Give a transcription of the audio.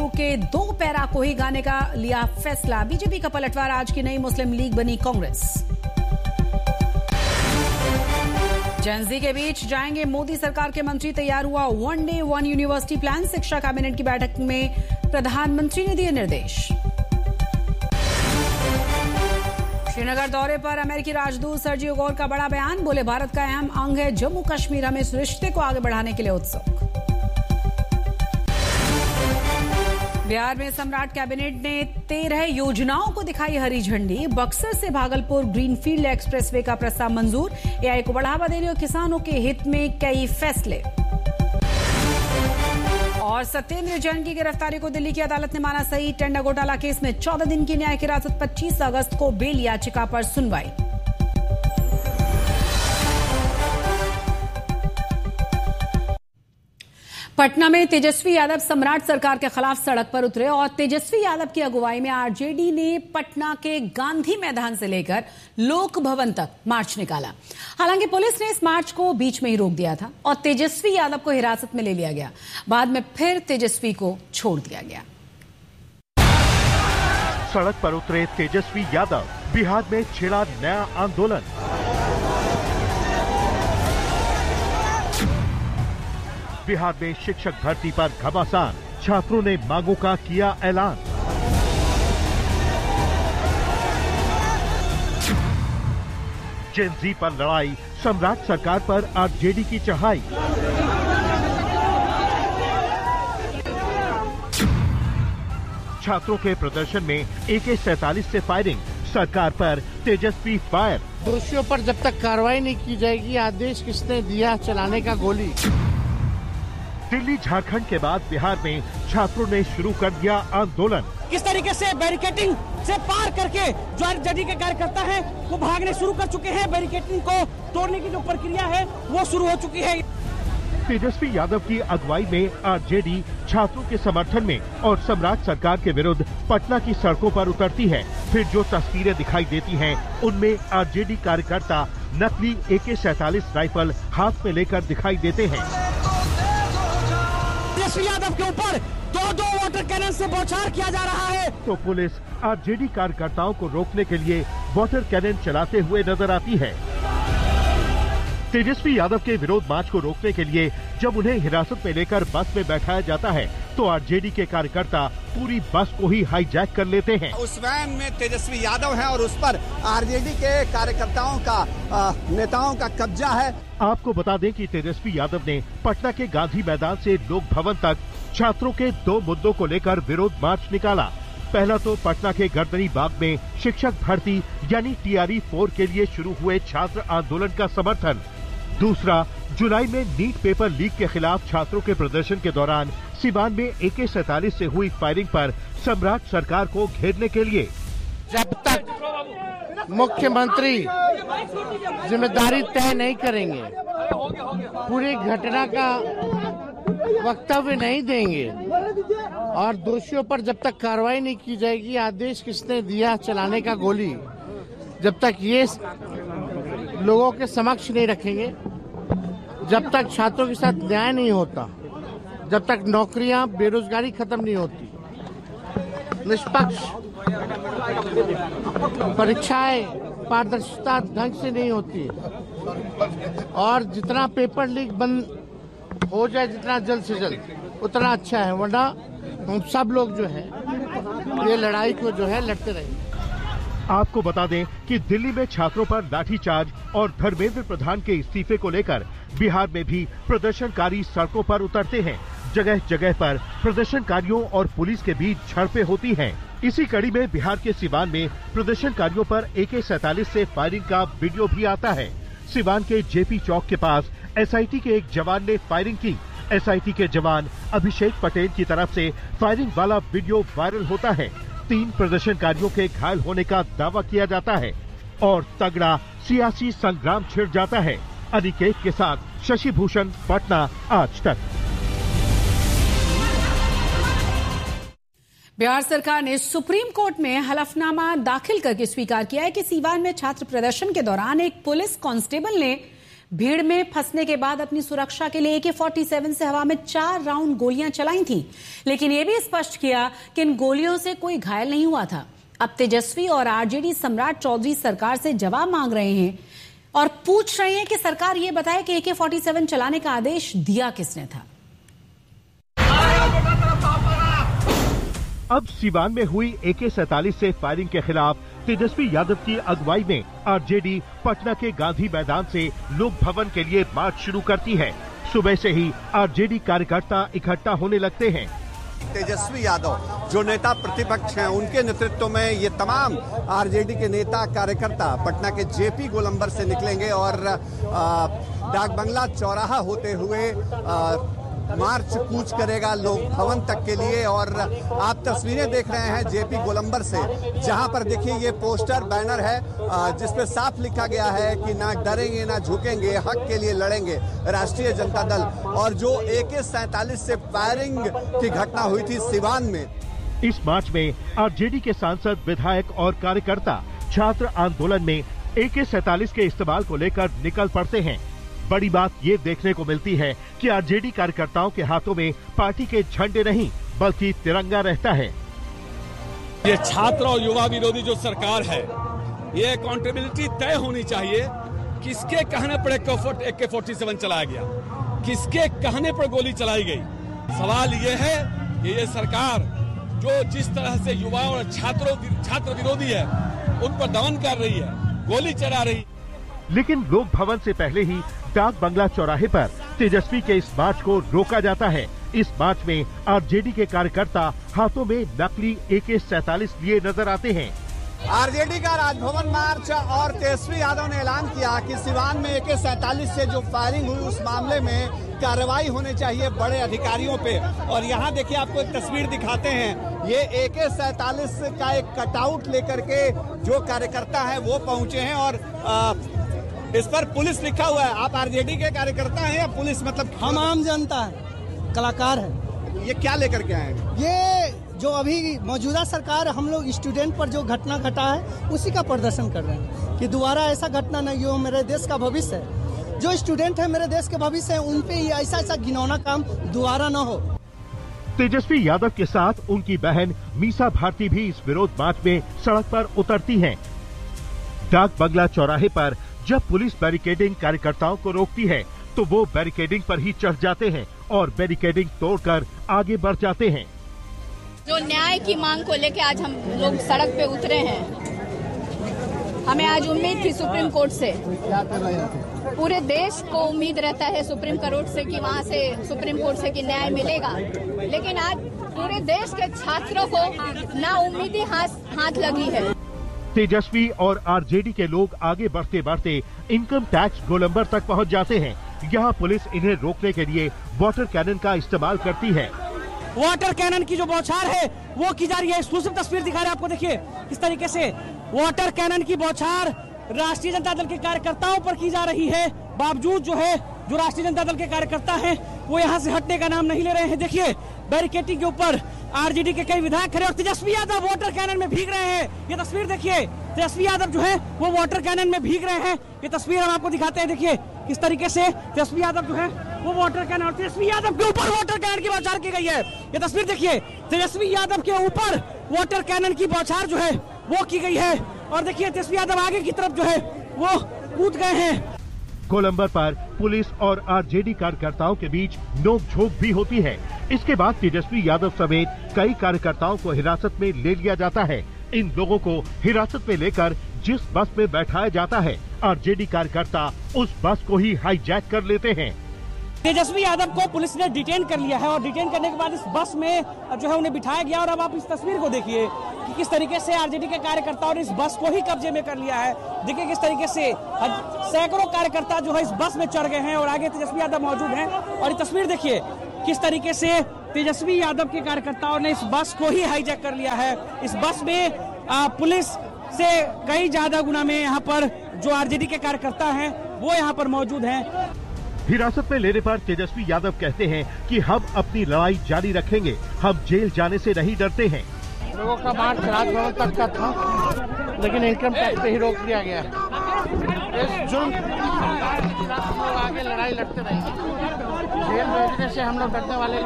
टीआरयू के 2 पैरा को ही गाने का लिया फैसला। बीजेपी का पलटवार, आज की नई मुस्लिम लीग बनी कांग्रेस। जेन-ज़ी के बीच जाएंगे मोदी सरकार के मंत्री, तैयार हुआ 1 डे 1 यूनिवर्सिटी प्लान। शिक्षा कैबिनेट की बैठक में प्रधानमंत्री ने दिए निर्देश। श्रीनगर दौरे पर अमेरिकी राजदूत सर्जियो गोर का बड़ा बयान, बोले भारत का अहम अंग है जम्मू कश्मीर, हमें इस रिश्ते को आगे बढ़ाने के लिए उत्सुक। बिहार में सम्राट कैबिनेट ने 13 योजनाओं को दिखाई हरी झंडी। बक्सर से भागलपुर ग्रीनफील्ड एक्सप्रेसवे का प्रस्ताव मंजूर। एआई को बढ़ावा देने और किसानों के हित में कई फैसले। और सत्येंद्र जैन की गिरफ्तारी को दिल्ली की अदालत ने माना सही। टेंडर घोटाला केस में 14 दिन की न्यायिक हिरासत, 25 अगस्त को बेल याचिका पर सुनवाई। पटना में तेजस्वी यादव सम्राट सरकार के खिलाफ सड़क पर उतरे और तेजस्वी यादव की अगुवाई में आरजेडी ने पटना के गांधी मैदान से लेकर लोक भवन तक मार्च निकाला। हालांकि पुलिस ने इस मार्च को बीच में ही रोक दिया था और तेजस्वी यादव को हिरासत में ले लिया गया। बाद में फिर तेजस्वी को छोड़ दिया गया। सड़क पर उतरे तेजस्वी यादव, बिहार में छिड़ा नया आंदोलन। बिहार में शिक्षक भर्ती पर घमासान, छात्रों ने मांगों का किया ऐलान। जेन-ज़ी पर लड़ाई, सम्राट सरकार पर आरजेडी की चढ़ाई। छात्रों के प्रदर्शन में AK-47 से फायरिंग, सरकार पर तेजस्वी फायर। दोषियों पर जब तक कार्रवाई नहीं की जाएगी, आदेश किसने दिया चलाने का गोली। दिल्ली झारखंड के बाद बिहार में छात्रों ने शुरू कर दिया आंदोलन। किस तरीके से बैरिकेडिंग से पार करके जो आरजेडी के कार्यकर्ता हैं वो भागने शुरू कर चुके हैं। बैरिकेडिंग को तोड़ने की जो प्रक्रिया है वो शुरू हो चुकी है। तेजस्वी यादव की अगुवाई में आरजेडी छात्रों के समर्थन में और सम्राट सरकार के विरुद्ध पटना की सड़कों पर उतरती है। फिर जो तस्वीरें दिखाई देती हैं, उनमें आरजेडी कार्यकर्ता नकली AK-47 राइफल हाथ में लेकर दिखाई देते हैं। तेजस्वी यादव के ऊपर 2 वाटर कैनन से बौछार किया जा रहा है। तो पुलिस आरजेडी कार्यकर्ताओं को रोकने के लिए वाटर कैनन चलाते हुए नजर आती है। तेजस्वी यादव के विरोध मार्च को रोकने के लिए जब उन्हें हिरासत में लेकर बस में बैठाया जाता है, तो आरजेडी के कार्यकर्ता पूरी बस को ही हाईजैक कर लेते हैं। उस वैन में तेजस्वी यादव है और उस पर आरजेडी के कार्यकर्ताओं का नेताओं का कब्जा है। आपको बता दें कि तेजस्वी यादव ने पटना के गांधी मैदान से लोक भवन तक छात्रों के 2 मुद्दों को लेकर विरोध मार्च निकाला। पहला तो पटना के गर्दनी बाग में शिक्षक भर्ती यानी TRE-4 के लिए शुरू हुए छात्र आंदोलन का समर्थन। दूसरा, जुलाई में नीट पेपर लीक के खिलाफ छात्रों के प्रदर्शन के दौरान सिवान में AK-47 से हुई फायरिंग पर सम्राट सरकार को घेरने के लिए। जब तक मुख्यमंत्री जिम्मेदारी तय नहीं करेंगे, पूरी घटना का वक्तव्य नहीं देंगे और दोषियों पर जब तक कार्रवाई नहीं की जाएगी, आदेश किसने दिया चलाने का गोली, जब तक ये लोगों के समक्ष नहीं रखेंगे, जब तक छात्रों के साथ न्याय नहीं होता, जब तक नौकरियां, बेरोजगारी खत्म नहीं होती, निष्पक्ष परीक्षाएं पारदर्शिता ढंग से नहीं होती और जितना पेपर लीक बंद हो जाए जितना जल्द से जल्द उतना अच्छा है, वरना हम सब लोग जो है ये लड़ाई को जो है लड़ते रहेंगे। आपको बता दें कि दिल्ली में छात्रों पर लाठीचार्ज और धर्मेंद्र प्रधान के इस्तीफे को लेकर बिहार में भी प्रदर्शनकारी सड़कों पर उतरते हैं। जगह जगह पर प्रदर्शनकारियों और पुलिस के बीच झड़पें होती हैं। इसी कड़ी में बिहार के सिवान में प्रदर्शनकारियों पर AK-47 से फायरिंग का वीडियो भी आता है। सिवान के JP चौक के पास SIT के एक जवान ने फायरिंग की। SIT के जवान अभिषेक पटेल की तरफ से फायरिंग वाला वीडियो वायरल होता है। 3 प्रदर्शनकारियों के घायल होने का दावा किया जाता है और तगड़ा सियासी संग्राम छिड़ जाता है। अनिकेत के साथ शशि भूषण, पटना, आज तक। बिहार सरकार ने सुप्रीम कोर्ट में हलफनामा दाखिल करके स्वीकार किया है कि सीवान में छात्र प्रदर्शन के दौरान एक पुलिस कांस्टेबल ने भीड़ में फंसने के बाद अपनी सुरक्षा के लिए AK-47 से हवा में 4 राउंड गोलियां चलाई थी, लेकिन यह भी स्पष्ट किया कि इन गोलियों से कोई घायल नहीं हुआ था। अब तेजस्वी और आरजेडी सम्राट चौधरी सरकार से जवाब मांग रहे हैं और पूछ रहे हैं कि सरकार ये बताए कि AK-47 चलाने का आदेश दिया किसने था। अब सीवान में हुई AK-47 से फायरिंग के खिलाफ तेजस्वी यादव की अगुवाई में आरजेडी पटना के गांधी मैदान से लोक भवन के लिए मार्च शुरू करती है। सुबह से ही आरजेडी कार्यकर्ता इकट्ठा होने लगते हैं। तेजस्वी यादव जो नेता प्रतिपक्ष हैं, उनके नेतृत्व में ये तमाम आरजेडी के नेता कार्यकर्ता पटना के जेपी गोलंबर से निकलेंगे और डाक बंगला चौराहा होते हुए मार्च कूच करेगा लोक भवन तक के लिए। और आप तस्वीरें देख रहे हैं जेपी गोलंबर से, जहां पर देखिए ये पोस्टर बैनर है जिसपे साफ लिखा गया है कि ना डरेंगे ना झुकेंगे, हक के लिए लड़ेंगे राष्ट्रीय जनता दल। और जो AK-47 से फायरिंग की घटना हुई थी सिवान में, इस मार्च में आरजेडी के सांसद, विधायक और कार्यकर्ता छात्र आंदोलन में AK-47 के इस्तेमाल को लेकर निकल पड़ते हैं। बड़ी बात ये देखने को मिलती है कि आरजेडी कार्यकर्ताओं के हाथों में पार्टी के झंडे नहीं बल्कि तिरंगा रहता है। ये छात्र और युवा विरोधी जो सरकार है, ये अकाउंटेबिलिटी तय होनी चाहिए। किसके कहने पर AK-47 चलाया गया, किसके कहने पर गोली चलाई गई। सवाल ये है कि ये सरकार जो जिस तरह से युवा और छात्र विरोधी है, उन पर दमन कर रही है, गोली चला रही है। लेकिन लोक भवन से पहले ही डाक बंगला चौराहे पर तेजस्वी के इस मार्च को रोका जाता है। इस मार्च में आरजेडी के कार्यकर्ता हाथों में नकली AK-47 लिए नजर आते हैं। आरजेडी का राजभवन मार्च और तेजस्वी यादव ने ऐलान किया कि सिवान में AK-47 से जो फायरिंग हुई उस मामले में कार्रवाई होनी चाहिए बड़े अधिकारियों पे। और यहाँ देखिए आपको एक तस्वीर दिखाते हैं, ये AK-47 का एक कटआउट लेकर के जो कार्यकर्ता है वो पहुंचे हैं और इस पर पुलिस लिखा हुआ है। आप आरजेडी के कार्यकर्ता हैं या पुलिस? मतलब हम आम जनता है, कलाकार है। ये क्या लेकर के आए हैं? ये जो अभी मौजूदा सरकार हम लोग स्टूडेंट पर जो घटना घटा है उसी का प्रदर्शन कर रहे हैं कि दोबारा ऐसा घटना नहीं हो। मेरे देश का भविष्य है, जो स्टूडेंट है मेरे देश के भविष्य है, उन पे ऐसा घिनौना काम दोबारा न हो। तेजस्वी यादव के साथ उनकी बहन मीसा भारती भी इस विरोध मार्च में सड़क पर उतरती हैं। डाक बंगला चौराहे पर जब पुलिस बैरिकेडिंग कार्यकर्ताओं को रोकती है तो वो बैरिकेडिंग पर ही चढ़ जाते हैं और बैरिकेडिंग तोड़कर आगे बढ़ जाते हैं। जो न्याय की मांग को लेकर आज हम लोग सड़क पे उतरे हैं, हमें आज उम्मीद थी सुप्रीम कोर्ट से, पूरे देश को उम्मीद रहता है सुप्रीम कोर्ट से कि वहाँ से सुप्रीम कोर्ट से कि न्याय मिलेगा, लेकिन आज पूरे देश के छात्रों को ना उम्मीदी हाथ लगी है। तेजस्वी और आरजेडी के लोग आगे बढ़ते बढ़ते इनकम टैक्स गोलंबर तक पहुंच जाते हैं। यहाँ पुलिस इन्हें रोकने के लिए वाटर कैनन का इस्तेमाल करती है। वाटर कैनन की जो बौछार है वो की जा रही है। एक्सक्लूसिव तस्वीर दिखा रहे हैं आपको, देखिए किस तरीके से वाटर कैनन की बौछार राष्ट्रीय जनता दल के कार्यकर्ताओं पर की जा रही है। बावजूद जो राष्ट्रीय जनता दल के कार्यकर्ता हैं वो यहाँ से हटने का नाम नहीं ले रहे हैं। देखिए बैरिकेडिंग के ऊपर आरजेडी के कई विधायक खड़े और तेजस्वी यादव वाटर कैनन में भीग रहे हैं। ये तस्वीर देखिए, तेजस्वी यादव जो है वो वाटर कैनन में भीग रहे हैं। ये तस्वीर हम आपको दिखाते हैं, देखिए किस तरीके से तेजस्वी यादव जो है वो वाटर कैनन, और तेजस्वी यादव के ऊपर वाटर कैनन की बौछार की गई है। ये तस्वीर देखिए, तेजस्वी यादव के ऊपर वाटर कैनन की बौछार जो है वो की गई है और देखिए तेजस्वी यादव आगे की तरफ जो है वो कूद गए हैं। गोलंबर पर पुलिस और आरजेडी कार्यकर्ताओं के बीच नोकझोंक भी होती है। इसके बाद तेजस्वी यादव समेत कई कार्यकर्ताओं को हिरासत में ले लिया जाता है। इन लोगों को हिरासत में लेकर जिस बस में बैठाया जाता है, आरजेडी कार्यकर्ता उस बस को ही हाईजैक कर लेते हैं। तेजस्वी यादव को पुलिस ने डिटेन कर लिया है और डिटेन करने के बाद इस बस में जो है उन्हें बिठाया गया। और अब आप इस तस्वीर को देखिए कि किस तरीके से आरजेडी के कार्यकर्ताओं ने इस बस को ही कब्जे में कर लिया है। देखिए किस तरीके से सैकड़ों कार्यकर्ता जो है इस बस में चढ़ गए हैं और आगे तेजस्वी यादव मौजूद हैं। और ये तस्वीर देखिए किस तरीके से तेजस्वी यादव के कार्यकर्ताओं ने इस बस को ही हाईजैक कर लिया है। इस बस में पुलिस से कई ज्यादा गुना में यहाँ पर जो आरजेडी के कार्यकर्ता हैं वो यहाँ पर मौजूद हैं। हिरासत में लेने पर तेजस्वी यादव कहते हैं कि हम अपनी लड़ाई जारी रखेंगे, हम जेल जाने से नहीं डरते हैं। लोगों का मार्च राजभवन तक का था, लेकिन इनकम टैक्स से ही रोक दिया गया। इस जुल्म के खिलाफ हम लोग आगे लड़ाई लड़ते रहेंगे। जेल भेजने से हम लोग डरने वाले